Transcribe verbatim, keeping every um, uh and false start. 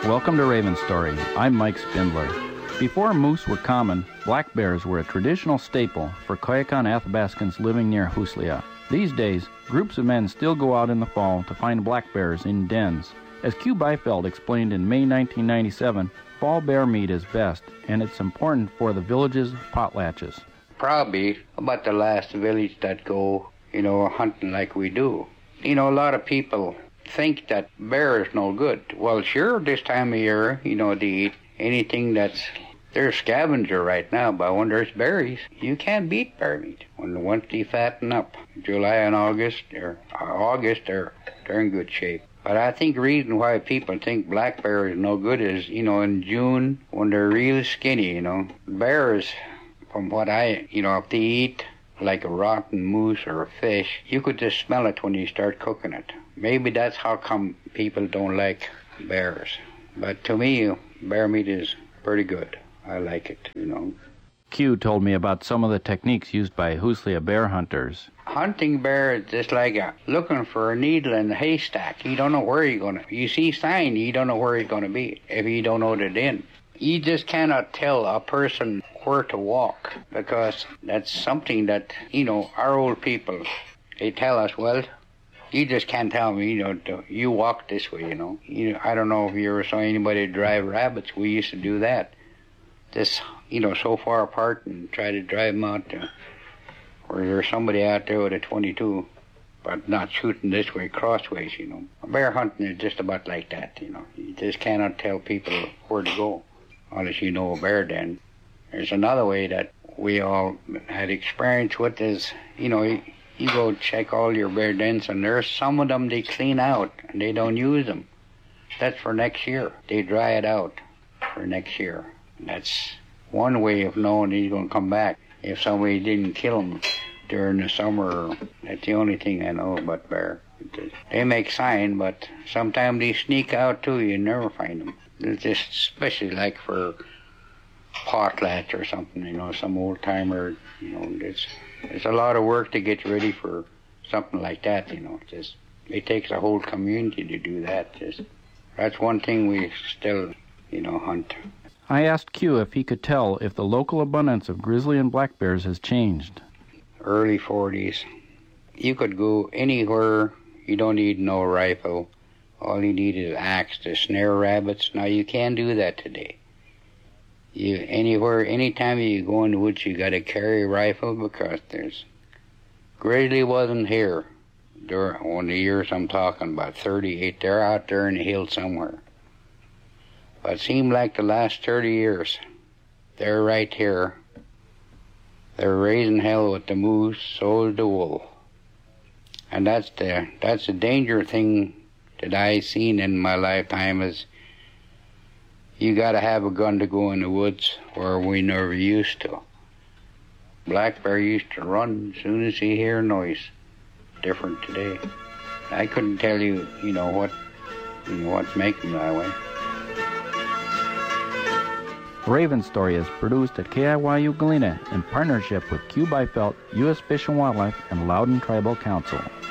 Welcome to Raven Story. I'm Mike Spindler. Before moose were common, black bears were a traditional staple for Koyukon Athabascans living near Huslia. These days, groups of men still go out in the fall to find black bears in dens. As Q. Byfeld explained in May nineteen ninety-seven, fall bear meat is best, and it's important for the village's potlatches. Probably about the last village that go, you know, hunting like we do. You know, a lot of people think that bear is no good. Well, sure, this time of year, you know, they eat anything that's... They're scavenger right now, but when there's berries, you can't beat bear meat. When once they fatten up, July and August, or August, they're, they're in good shape. But I think the reason why people think black bear is no good is, you know, in June, when they're real skinny, you know, bears, from what I, you know, if they eat like a rotten moose or a fish, you could just smell it when you start cooking it. Maybe that's how come people don't like bears. But to me, bear meat is pretty good. I like it, you know. Q told me about some of the techniques used by Huslia bear hunters. Hunting bear is just like a, looking for a needle in a haystack. You don't know where you're going to... You see sign, you don't know where you're going to be if you don't know the den. You just cannot tell a person where to walk, because that's something that, you know, our old people, they tell us, well, you just can't tell me, you know, to, you walk this way, you know. You know. I don't know if you ever saw anybody drive rabbits. We used to do that. Just, you know, so far apart and try to drive them out to, or there's somebody out there with a twenty-two, but not shooting this way, crossways, you know. Bear hunting is just about like that, you know. You just cannot tell people where to go unless you know a bear den. There's another way that we all had experience with is, you know, you, you go check all your bear dens, and there's some of them they clean out and they don't use them. That's for next year. They dry it out for next year. That's one way of knowing he's going to come back. If somebody didn't kill him during the summer, that's the only thing I know about bear. They make sign, but sometimes they sneak out too. You never find them. It's just especially like for potlatch or something, you know, some old timer. You know, it's it's a lot of work to get ready for something like that. You know, it's just it takes a whole community to do that. Just that's one thing we still, you know, hunt. I asked Q if he could tell if the local abundance of grizzly and black bears has changed. Early forties. You could go anywhere. You don't need no rifle. All you need is an axe to snare rabbits. Now, you can't do that today. You anywhere, anytime you go in the woods, you got to carry a rifle, because there's... Grizzly wasn't here during one of the years I'm talking about, thirty-eight. They're out there in the hills somewhere. But it seemed like the last thirty years, they're right here. They're raising hell with the moose, so is the wolf. And that's the that's the danger thing that I seen in my lifetime is you got to have a gun to go in the woods, where we never used to. Black bear used to run as soon as he hear a noise. Different today. I couldn't tell you, you know, what you know, what's making that way. Raven Story is produced at K I Y U Galena in partnership with Q Byfeld, U S Fish and Wildlife, and Loudon Tribal Council.